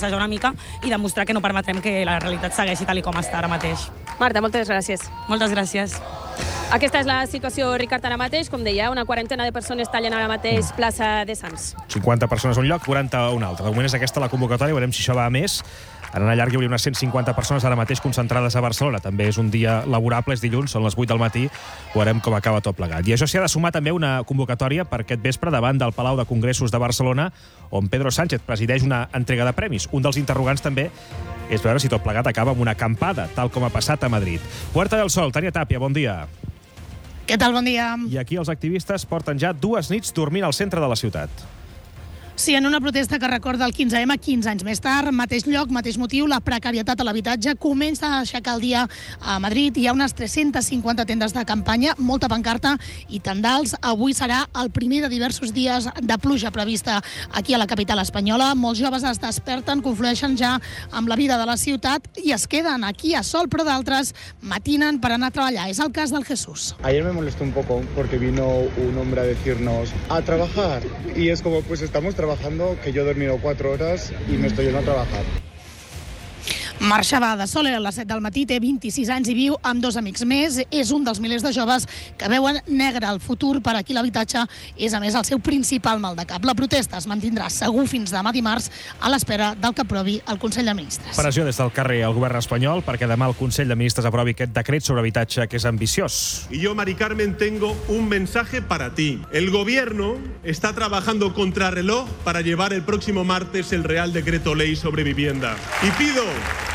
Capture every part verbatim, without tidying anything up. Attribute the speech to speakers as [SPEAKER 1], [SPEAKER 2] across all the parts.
[SPEAKER 1] sacsejar una mica i demostrar que no permetrem que la realitat segueixi tal com està ara mateix.
[SPEAKER 2] Marta, moltes gràcies.
[SPEAKER 1] Moltes gràcies.
[SPEAKER 2] Aquesta és la situació, Ricard, ara mateix. Com deia, una quarantena de persones tallen ara mateix plaça de Sants.
[SPEAKER 3] cinquanta persones a un lloc, quaranta a un altre. De moment és aquesta la convocatòria, veurem si això va a més. En anar llarg hi hauria unes cent cinquanta persones ara mateix concentrades a Barcelona. També és un dia laborable, és dilluns, són les vuit del matí. Veurem com acaba tot plegat. I això s'hi ha de sumar també una convocatòria per aquest vespre davant del Palau de Congressos de Barcelona, on Pedro Sánchez presideix una entrega de premis. Un dels interrogants també és veure si tot plegat acaba amb una acampada, tal com ha passat a Madrid. Puerta del Sol, Tània Tàpia, bon dia.
[SPEAKER 4] Què tal, bon dia.
[SPEAKER 3] I aquí els activistes porten ja dues nits dormint al centre de la ciutat.
[SPEAKER 4] Sí, en una protesta que recorda el quinze ema, quinze anys més tard, mateix lloc, mateix motiu, la precarietat a l'habitatge comença a aixecar el dia a Madrid. Hi ha unes tres-centes cinquanta tendes de campanya, molta pancarta i tendals. Avui serà el primer de diversos dies de pluja prevista aquí a la capital espanyola. Molts joves es desperten, conflueixen ja amb la vida de la ciutat i es queden aquí a sol, però d'altres matinen per anar a treballar. És el cas del Jesús.
[SPEAKER 5] Ayer me molestó un poco porque vino un hombre a decirnos a trabajar y es como pues estamos trabajando trabajando, que yo he dormido cuatro horas y me estoy yendo a trabajar.
[SPEAKER 4] Marxava de Soler a les set del matí, té vint-i-sis anys i viu amb dos amics més. És un dels milers de joves que veuen negre el futur. Per aquí l'habitatge és, a més, el seu principal mal de cap. La protesta es mantindrà segur fins demà dimarts a l'espera del que aprovi el Consell de Ministres.
[SPEAKER 3] Pressió des del carrer al govern espanyol perquè demà el Consell de Ministres aprovi aquest decret sobre habitatge que és ambiciós.
[SPEAKER 6] Y yo, Mari Carmen, tengo un mensaje para ti. El gobierno está trabajando contrarreloj para llevar el próximo martes el Real Decreto Ley sobre vivienda. Y pido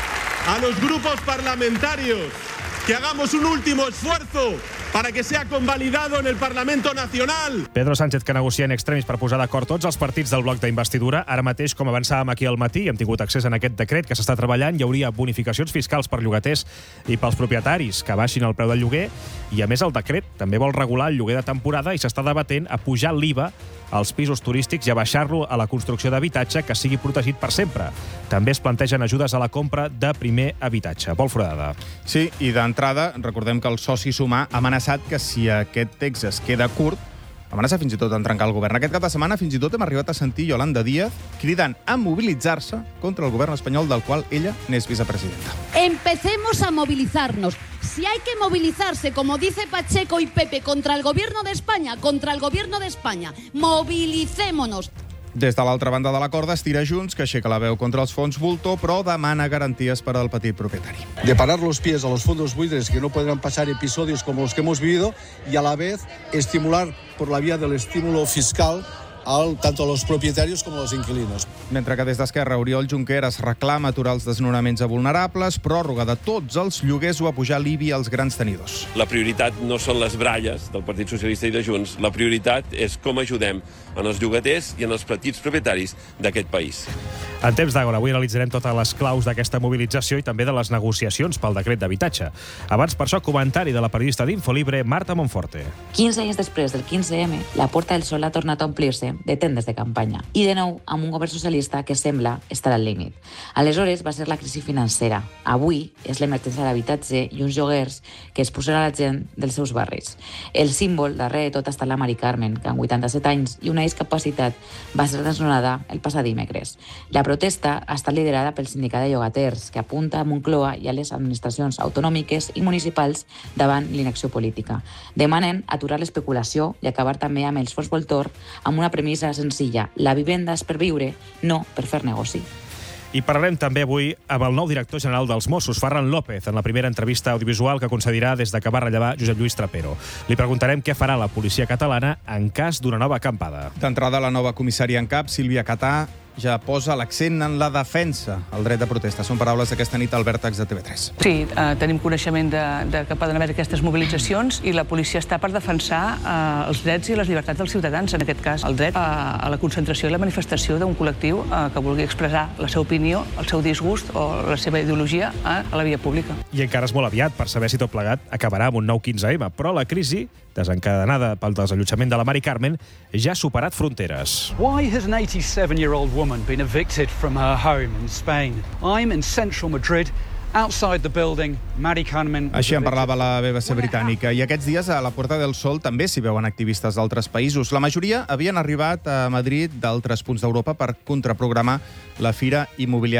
[SPEAKER 6] a los grupos parlamentarios que hagamos un último esfuerzo para que sea convalidado en el Parlamento Nacional.
[SPEAKER 3] Pedro Sánchez, que negocia en extremis per posar d'acord tots els partits del bloc d'investidura. Ara mateix, com avançàvem aquí al matí, hem tingut accés a aquest decret que s'està treballant. Hi hauria bonificacions fiscals per llogaters i pels propietaris que baixin el preu del lloguer. I, a més, el decret també vol regular el lloguer de temporada i s'està debatent a pujar l'I V A als pisos turístics i a baixar-lo a la construcció d'habitatge que sigui protegit per sempre. També es plantegen ajudes a la compra de primer habitatge. Pol Foradada.
[SPEAKER 7] Sí, i d'entrada, recordem que el soci Sumar ha amenaçat que si aquest text es queda curt, amenaça fins i tot en trencar el govern. Aquest cap de setmana fins i tot hem arribat a sentir Yolanda Díaz cridant a mobilitzar-se contra el govern espanyol del qual ella n'és vicepresidenta.
[SPEAKER 8] Empecemos a movilizarnos. Si hay que movilizarse, como dice Pacheco y Pepe, contra el gobierno de España, contra el gobierno de España, movilicémonos.
[SPEAKER 7] Des de l'altra banda de la corda estira Junts, que aixeca la veu contra els fons Voltor, però demana garanties per al petit propietari.
[SPEAKER 9] De parar los pies a los fondos buitres que no podrán pasar episodios como los que hemos vivido y a la vez estimular por la vía del estímulo fiscal al, tanto a los propietarios como a los inquilinos.
[SPEAKER 7] Mentre que des d'Esquerra, Oriol Junqueras reclama aturar els desnonaments a vulnerables, pròrroga de tots els lloguers o a pujar l'I B I als grans tenidors.
[SPEAKER 10] La prioritat no són les bralles del Partit Socialista i de Junts, la prioritat és com ajudem en els llogaters i en els petits propietaris d'aquest país.
[SPEAKER 3] En temps d'Àgora, avui analitzarem totes les claus d'aquesta mobilització i també de les negociacions pel decret d'habitatge. Abans, per això, comentari de la periodista d'Infolibre, Marta Monforte.
[SPEAKER 11] quinze anys després del quinze ema, la Puerta del Sol ha tornat a omplir-se de tendes de campanya. I de nou, amb un govern socialista que sembla estar al límit. Aleshores va ser la crisi financera. Avui és l'emergència de l'habitatge i uns lloguers que es posen a la gent dels seus barris. El símbol darrere de tot ha estat la Mari Carmen, que amb vuitanta-set anys i una discapacitat va ser desnonada el passat dimecres. La protesta ha estat liderada pel sindicat de llogaters, que apunta a Moncloa i a les administracions autonòmiques i municipals davant l'inacció política. Demanen aturar l'especulació i acabar també amb els fons Voltor amb una premissa senzilla: la vivenda és per viure, no per fer negoci.
[SPEAKER 3] I parlarem també avui amb el nou director general dels Mossos, Ferran López, en la primera entrevista audiovisual que concedirà des de que va rellevar Josep Lluís Trapero. Li preguntarem què farà la policia catalana en cas d'una nova acampada.
[SPEAKER 7] D'entrada, la nova comissària en cap, Sílvia Catà, ja posa l'accent en la defensa, el dret de protesta. Són paraules d'aquesta nit al Vèrtex de T V tres.
[SPEAKER 12] Sí, eh, tenim coneixement de, de que poden haver aquestes mobilitzacions i la policia està per defensar eh, els drets i les llibertats dels ciutadans, en aquest cas el dret a, a la concentració i la manifestació d'un col·lectiu eh, que vulgui expressar la seva opinió, el seu disgust o la seva ideologia eh, a la via pública.
[SPEAKER 3] I encara és molt aviat per saber si tot plegat acabarà amb un nou quinze ema, però la crisi, desencadenada pel desallotjament de la Mari Carmen, ja ha superat fronteres.
[SPEAKER 13] Why has an eighty-seven-year-old woman been evicted from her home in Spain? I'm in central Madrid, outside the building, Mari Carmen...
[SPEAKER 7] Així en parlava la B B C britànica. I aquests dies a la Puerta del Sol també s'hi veuen activistes d'altres països. La majoria havien arribat a Madrid d'altres punts d'Europa per contraprogramar la fira immobiliària